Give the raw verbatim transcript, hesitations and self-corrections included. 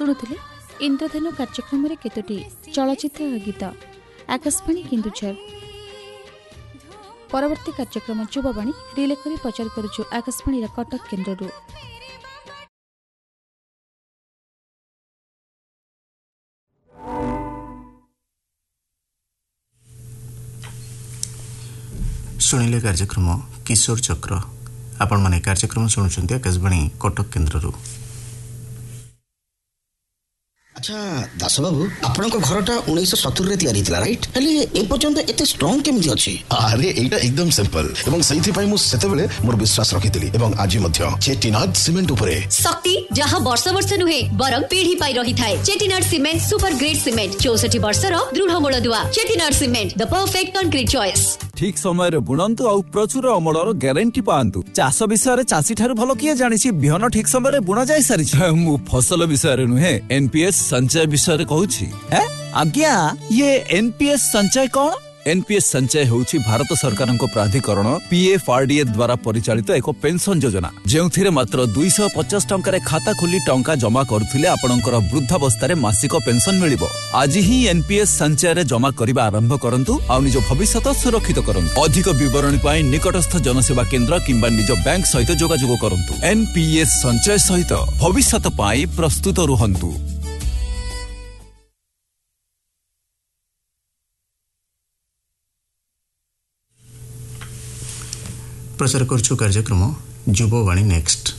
शुणुले इंद्रधनु कार्यक्रम केतोटी चलचित्र गीत आकाशवाणी केन्दुझर। परवर्ती कार्यक्रम युववाणी रिले करी प्रचार करुछु आकाशवाणी कटक केन्द्ररू। शुणिले कार्यक्रम किशोर चक्र। आपण माने कार्यक्रम शुणुछन्ते आकाशवाणी कटक केन्द्ररू। अच्छा दास बाबू आपण घरटा उन्नीस सत्तर रे तैयारी थिला राइट हेले ए पर्यंत एते स्ट्रांग केमि अछि? अरे एटा एकदम सिंपल एवं सही पई मु सेतेबेले मोर विश्वास रखितली एवं आज मध्य चेटिनाड सीमेंट उपरे शक्ति जहां वर्ष वर्ष नुहे बरम पीढ़ी पाई रही थाए। Chettinad cement super grade cement चौसठ वर्ष रो दृढ़ मूल दुआ। Chettinad cement the perfect concrete choice. ठीक समय रे बुणंतु आ प्रचुर अमलर गारंटी पांतु। चाष विषय रे चासी ठार भलो किए जानिछि बिहन ठीक समय रे बुणा जाय सारी मु फसल विषय रे नुहे एनपीएस संचय विषय रे कहूछि। हैं आज्ञा ये एनपीएस संचय कौन? एनपीएस संचय होउछि भारत सरकारन को प्राधिकरण पीएफआरडीए द्वारा परिचालित एक पेंशन योजना जेउथिरे मात्र दो सौ पचास टंका रे खाता खोली टंका जमा करथिले आपनकर वृद्धावस्था रे मासिक पेंशन मिलिबो। आज ही एनपीएस संचय रे जमा करिबा आरंभ करंतु आ निज भविष्यत सुरक्षित करंतु। अधिक विवरण पाई निकटस्थ जनसेवा केंद्र किंबा निज बैंक सहित जोगाजोग करंतु। एनपीएस संचय सहित भविष्यत पाई प्रस्तुत रुहंतु। प्रचार करछु कार्यक्रम युववाणी नेक्स्ट।